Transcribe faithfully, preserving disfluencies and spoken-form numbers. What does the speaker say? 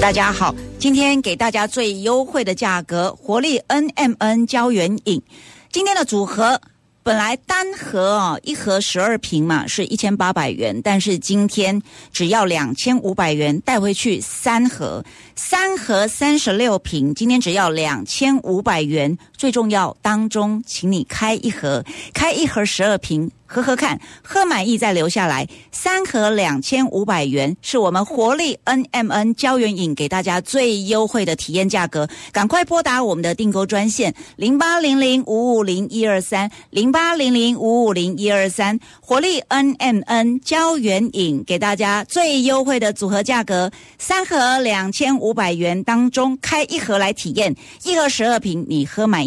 大家好，今天给大家最优惠的价格，活力 N M N 胶原饮。今天的组合本来单盒哦，一盒十二瓶嘛，是一千八百元，但是今天只要两千五百元带回去三盒，三盒三十六瓶，今天只要两千五百元。最重要，当中请你开一盒，开一盒十二瓶。喝喝看，喝满意再留下来。三盒两千五百元，是我们活力 N M N 胶原饮给大家最优惠的体验价格。赶快拨打我们的订购专线零八零零五五零一二三零八零零五五零一二三，活力 N M N 胶原饮给大家最优惠的组合价格，三盒两千五百元当中开一盒来体验，一盒十二瓶，你喝满意